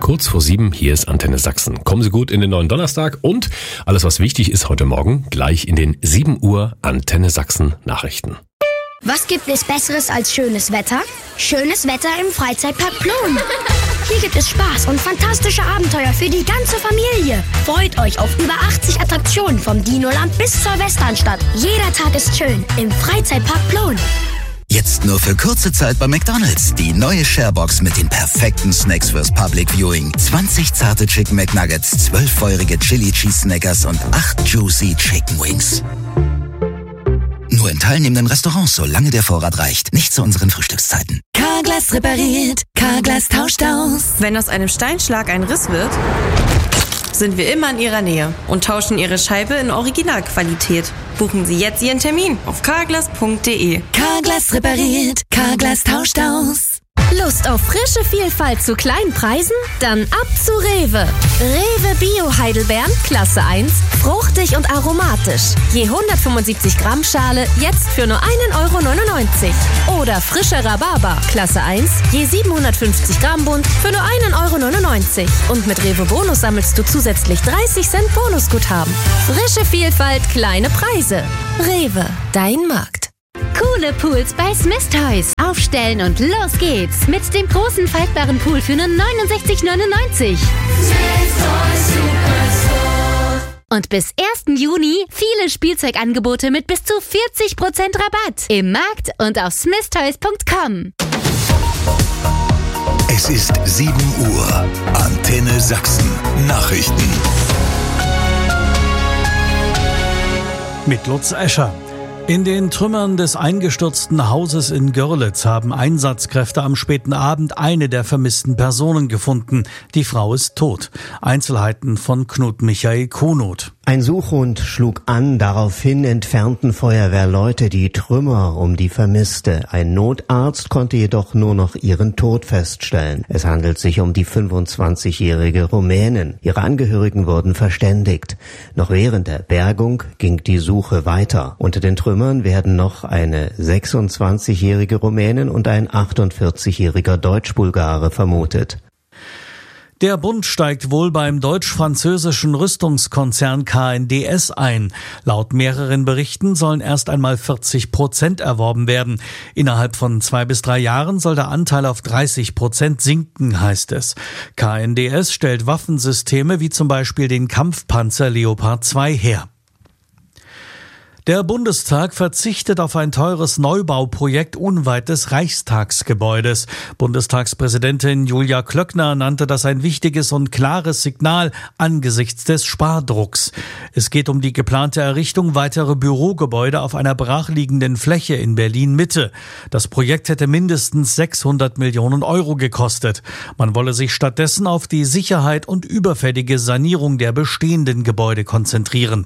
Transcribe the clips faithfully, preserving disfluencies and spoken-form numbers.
Kurz vor sieben, hier ist Antenne Sachsen. Kommen Sie gut in den neuen Donnerstag und alles, was wichtig ist heute Morgen, gleich in den sieben Uhr Antenne Sachsen Nachrichten. Was gibt es Besseres als schönes Wetter? Schönes Wetter im Freizeitpark Plon. Hier gibt es Spaß und fantastische Abenteuer für die ganze Familie. Freut euch auf über achtzig Attraktionen vom Dinoland bis zur Westernstadt. Jeder Tag ist schön im Freizeitpark Plon. Jetzt nur für kurze Zeit bei McDonald's. Die neue Sharebox mit den perfekten Snacks fürs Public Viewing. zwanzig zarte Chicken McNuggets, zwölf feurige Chili Cheese Snackers und acht Juicy Chicken Wings. Nur in teilnehmenden Restaurants, solange der Vorrat reicht. Nicht zu unseren Frühstückszeiten. Carglass repariert, Carglass tauscht aus. Wenn aus einem Steinschlag ein Riss wird, sind wir immer in Ihrer Nähe und tauschen Ihre Scheibe in Originalqualität. Buchen Sie jetzt Ihren Termin auf carglass punkt de. Carglass repariert, Carglass tauscht aus. Lust auf frische Vielfalt zu kleinen Preisen? Dann ab zu Rewe. Rewe Bio Heidelbeeren, Klasse eins, fruchtig und aromatisch. Je hundertfünfundsiebzig Gramm Schale, jetzt für nur ein Euro neunundneunzig. Oder frische Rhabarber, Klasse eins, je siebenhundertfünfzig Gramm Bund, für nur ein Euro neunundneunzig. Und mit Rewe Bonus sammelst du zusätzlich dreißig Cent Bonusguthaben. Frische Vielfalt, kleine Preise. Rewe, dein Markt. Coole Pools bei Smith Toys. Aufstellen und los geht's. Mit dem großen faltbaren Pool für nur neunundsechzig neunundneunzig. Smith Toys Superstore. Und bis ersten Juni viele Spielzeugangebote mit bis zu vierzig Prozent Rabatt. Im Markt und auf smith toys punkt com. Es ist sieben Uhr. Antenne Sachsen. Nachrichten. Mit Lutz Escher. In den Trümmern des eingestürzten Hauses in Görlitz haben Einsatzkräfte am späten Abend eine der vermissten Personen gefunden. Die Frau ist tot. Einzelheiten von Knut Michael Konoth. Ein Suchhund schlug an, daraufhin entfernten Feuerwehrleute die Trümmer um die Vermisste. Ein Notarzt konnte jedoch nur noch ihren Tod feststellen. Es handelt sich um die fünfundzwanzigjährige Rumänin. Ihre Angehörigen wurden verständigt. Noch während der Bergung ging die Suche weiter. Unter den Trümmern werden noch eine sechsundzwanzigjährige Rumänin und ein achtundvierzigjähriger Deutsch-Bulgare vermutet. Der Bund steigt wohl beim deutsch-französischen Rüstungskonzern K N D S ein. Laut mehreren Berichten sollen erst einmal vierzig Prozent erworben werden. Innerhalb von zwei bis drei Jahren soll der Anteil auf dreißig Prozent sinken, heißt es. K N D S stellt Waffensysteme wie zum Beispiel den Kampfpanzer Leopard zwei her. Der Bundestag verzichtet auf ein teures Neubauprojekt unweit des Reichstagsgebäudes. Bundestagspräsidentin Julia Klöckner nannte das ein wichtiges und klares Signal angesichts des Spardrucks. Es geht um die geplante Errichtung weiterer Bürogebäude auf einer brachliegenden Fläche in Berlin-Mitte. Das Projekt hätte mindestens sechshundert Millionen Euro gekostet. Man wolle sich stattdessen auf die Sicherheit und überfällige Sanierung der bestehenden Gebäude konzentrieren.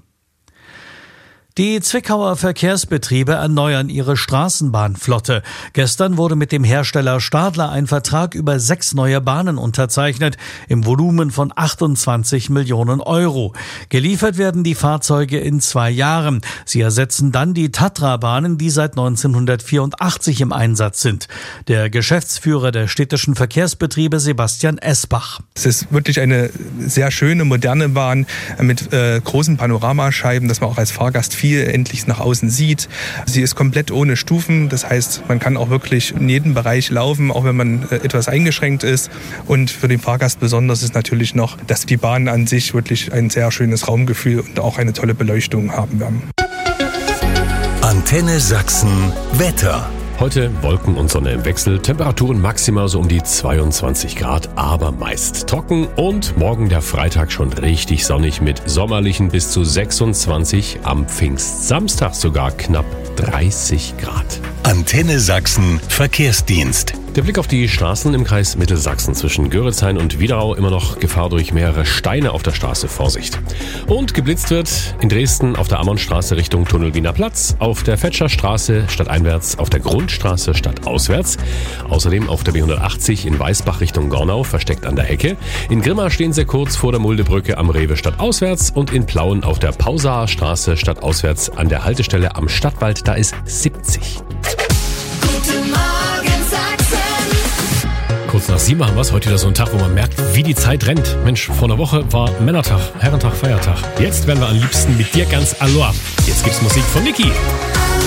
Die Zwickauer Verkehrsbetriebe erneuern ihre Straßenbahnflotte. Gestern wurde mit dem Hersteller Stadler ein Vertrag über sechs neue Bahnen unterzeichnet, im Volumen von achtundzwanzig Millionen Euro. Geliefert werden die Fahrzeuge in zwei Jahren. Sie ersetzen dann die Tatra-Bahnen, die seit neunzehnhundertvierundachtzig im Einsatz sind. Der Geschäftsführer der städtischen Verkehrsbetriebe, Sebastian Esbach. Es ist wirklich eine sehr schöne, moderne Bahn mit äh, großen Panoramascheiben, dass man auch als Fahrgast viel endlich nach außen sieht. Sie ist komplett ohne Stufen, das heißt, man kann auch wirklich in jedem Bereich laufen, auch wenn man äh, etwas eingeschränkt ist. Und für den Fahrgast besonders ist natürlich noch, dass die Bahnen an sich wirklich ein sehr schönes Raumgefühl und auch eine tolle Beleuchtung haben werden. Antenne Sachsen Wetter. Heute Wolken und Sonne im Wechsel, Temperaturen maximal so um die zweiundzwanzig Grad, aber meist trocken und morgen der Freitag schon richtig sonnig mit sommerlichen bis zu sechsundzwanzig, am Pfingstsamstag sogar knapp dreißig Grad. Antenne Sachsen Verkehrsdienst. Der Blick auf die Straßen im Kreis Mittelsachsen zwischen Göritzhain und Wiederau, immer noch Gefahr durch mehrere Steine auf der Straße, Vorsicht. Und geblitzt wird in Dresden auf der Ammonsstraße Richtung Tunnel Wiener Platz, auf der Fetscherstraße stadteinwärts, auf der Grundstraße stadtauswärts, außerdem auf der B hundertachtzig in Weißbach Richtung Gornau, versteckt an der Hecke. In Grimma stehen sie kurz vor der Muldebrücke am Rewe stadtauswärts und in Plauen auf der Pausaer Straße stadtauswärts an der Haltestelle am Stadtwald, da ist siebzig. Guten Morgen Sachsen. Kurz kurz nach sieben haben wir es. Heute wieder so ein Tag, wo man merkt, wie die Zeit rennt. Mensch, vor einer Woche war Männertag, Herrentag, Feiertag. Jetzt wären wir am liebsten mit dir ganz Aloha. Jetzt gibt's Musik von Niki.